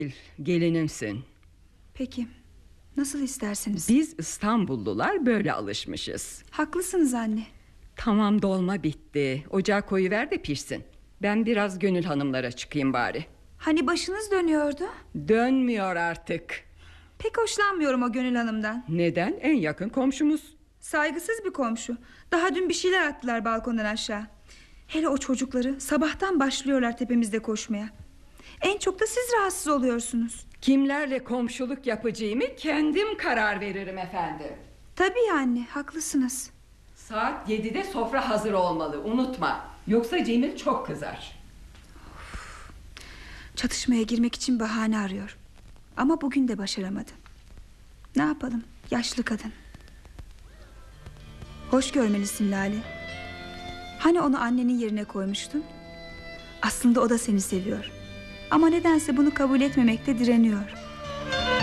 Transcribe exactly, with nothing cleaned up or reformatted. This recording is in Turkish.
Gelinimsin. Peki, nasıl isterseniz. Biz İstanbullular böyle alışmışız. Haklısınız anne. Tamam, dolma bitti. Ocağa koyuver de pişsin. Ben biraz Gönül hanımlara çıkayım bari. Hani başınız dönüyordu? Dönmüyor artık. Pek hoşlanmıyorum o Gönül hanımdan. Neden? En yakın komşumuz. Saygısız bir komşu. Daha dün bir şeyler attılar balkondan aşağı. Hele o çocukları, sabahtan başlıyorlar tepemizde koşmaya. En çok da siz rahatsız oluyorsunuz. Kimlerle komşuluk yapacağımı kendim karar veririm efendim. Tabii anne, haklısınız. Saat yedide sofra hazır olmalı, unutma. Yoksa Cemil çok kızar. Of. Çatışmaya girmek için bahane arıyor. Ama bugün de başaramadı. Ne yapalım, yaşlı kadın. Hoş görmelisin Lale. Hani onu annenin yerine koymuştun? Aslında o da seni seviyor. Ama nedense bunu kabul etmemekte direniyor.